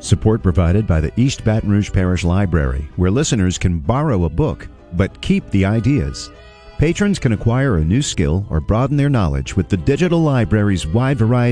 Support provided by the East Baton Rouge Parish Library, where listeners can borrow a book but keep the ideas. Patrons can acquire a new skill or broaden their knowledge with the digital library's wide variety